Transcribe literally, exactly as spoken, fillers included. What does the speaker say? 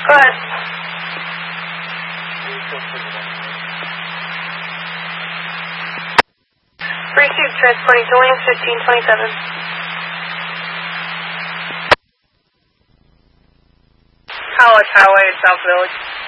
Go ahead. Receive transporting to Williams fifteen twenty-seven. College Highway in South Village.